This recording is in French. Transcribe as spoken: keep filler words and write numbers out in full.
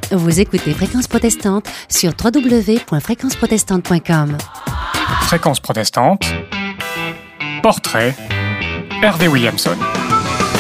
Vous écoutez Fréquence Protestante sur w w w point fréquence protestante point com. Fréquence Protestante, portrait Hervé Williamson.